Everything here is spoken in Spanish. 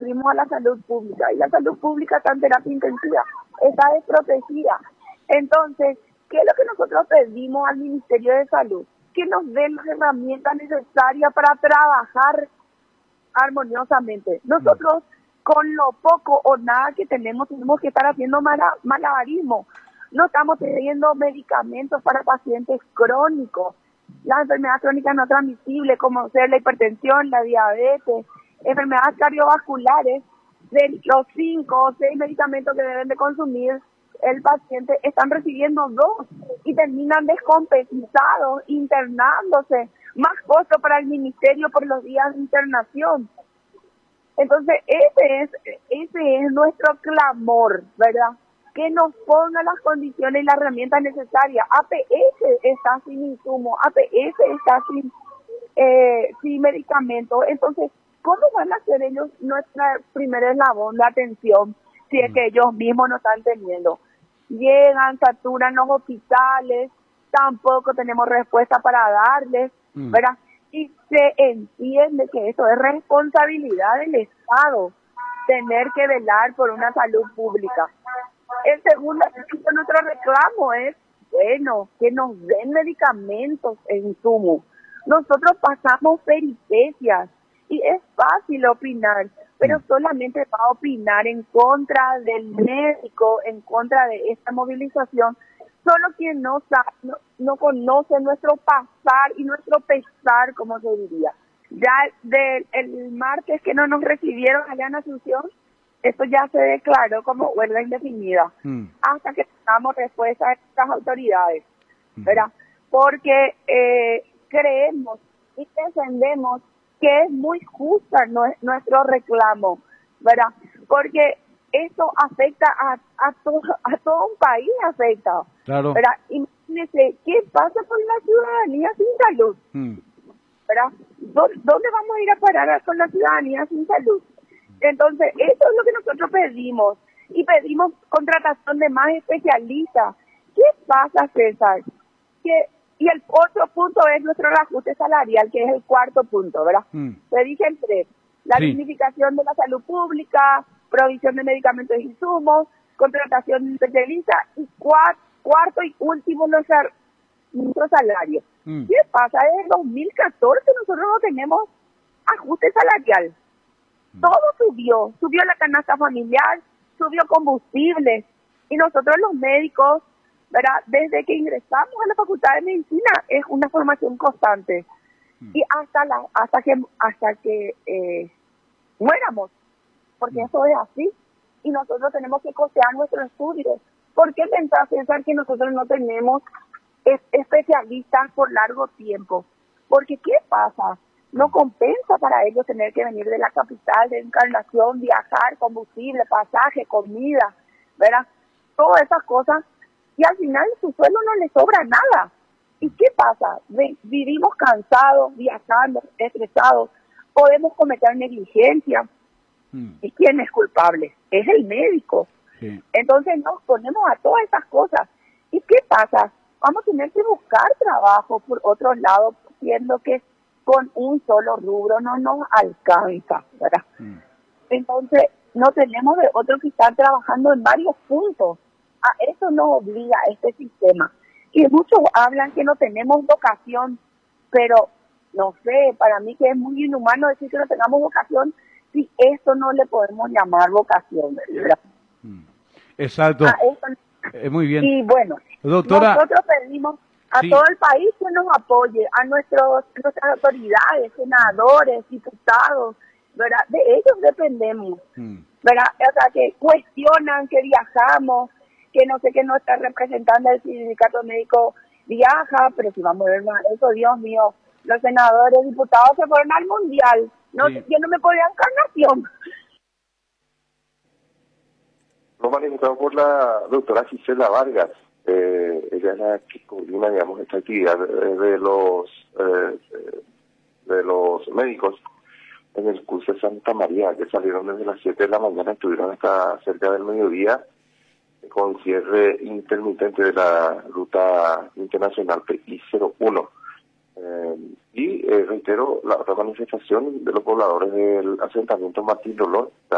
recurrimos a la salud pública y la salud pública está en terapia intensiva, está desprotegida. Entonces, ¿qué es lo que nosotros pedimos al Ministerio de Salud? Que nos den las herramientas necesarias para trabajar armoniosamente. Nosotros, con lo poco o nada que tenemos que estar haciendo malabarismo. No estamos teniendo medicamentos para pacientes crónicos, las enfermedades crónicas no transmisibles, como ser la hipertensión, la diabetes, enfermedades cardiovasculares. De los 5 o 6 medicamentos que deben de consumir el paciente, están recibiendo 2 y terminan descompensados, internándose, más costo para el ministerio por los días de internación. Entonces, ese es nuestro clamor, ¿verdad? Que nos pongan las condiciones y las herramientas necesarias. APS está sin insumos, APS está sin medicamentos. Entonces, ¿cómo van a ser ellos nuestra primera eslabón de atención si es que ellos mismos no están teniendo? Llegan, saturan los hospitales, tampoco tenemos respuesta para darles, ¿verdad? Y se entiende que eso es responsabilidad del Estado, tener que velar por una salud pública. El segundo aspecto de nuestro reclamo es, bueno, que nos den medicamentos en insumos. Nosotros pasamos peripecias y es fácil opinar, pero solamente va a opinar en contra del médico, en contra de esta movilización. Solo quien no sabe, no conoce nuestro pasar y nuestro pesar, como se diría. Ya el martes que no nos recibieron allá en Asunción, esto ya se declaró como huelga indefinida, hasta que tengamos respuesta de estas autoridades, ¿verdad? Porque creemos y defendemos que es muy justa nuestro reclamo, ¿verdad? Porque eso afecta a todo un país, afecta. Claro. ¿Verdad? Imagínense, ¿qué pasa con la ciudadanía sin salud? ¿Verdad? ¿Dónde vamos a ir a parar con la ciudadanía sin salud? Entonces, eso es lo que nosotros pedimos. Y pedimos contratación de más especialistas. ¿Qué pasa, César? Y el otro punto es nuestro reajuste salarial, que es el cuarto punto, ¿verdad? Te dije el 3. La dignificación de la salud pública, provisión de medicamentos e insumos, contratación de especialistas y cuarto y último, nuestro salario. ¿Qué pasa? Desde 2014 nosotros no tenemos ajuste salarial. Todo subió la canasta familiar, subió combustible, y nosotros los médicos, ¿verdad? Desde que ingresamos a la Facultad de Medicina es una formación constante y hasta que muéramos, porque eso es así, y nosotros tenemos que costear nuestros estudios. ¿Por qué pensar que nosotros no tenemos especialistas por largo tiempo? Porque ¿qué pasa? No compensa para ellos tener que venir de la capital, de Encarnación, viajar, combustible, pasaje, comida, ¿verdad? Todas esas cosas, y al final su sueldo no les sobra nada. ¿Y qué pasa? Vivimos cansados, viajando, estresados, podemos cometer negligencia. ¿Y quién es culpable? Es el médico. Sí. Entonces nos ponemos a todas esas cosas. ¿Y qué pasa? Vamos a tener que buscar trabajo por otro lado, siendo que con un solo rubro no nos alcanza, ¿verdad? Entonces no tenemos de otro que estar trabajando en varios puntos. A eso nos obliga este sistema. Y muchos hablan que no tenemos vocación, pero no sé, para mí que es muy inhumano decir que no tengamos vocación si esto no le podemos llamar vocación, ¿verdad? Exacto. Muy bien. Y bueno, doctora, nosotros pedimos a todo el país que nos apoye, a nuestras autoridades, senadores, diputados, ¿verdad? De ellos dependemos, ¿verdad? O sea, que cuestionan que viajamos, que no sé, que nuestra representante del sindicato médico viaja, pero si vamos a ver más eso, Dios mío, los senadores, diputados se fueron al mundial, yo no me podía Encarnación. Lo manifestado por la doctora Gisela Vargas, ella es la que coordina, digamos, esta actividad de los médicos en el curso de Santa María, que salieron desde las 7 de la mañana, estuvieron hasta cerca del mediodía, con cierre intermitente de la ruta internacional PI 01. Y reitero la otra manifestación de los pobladores del asentamiento Martín Dolor,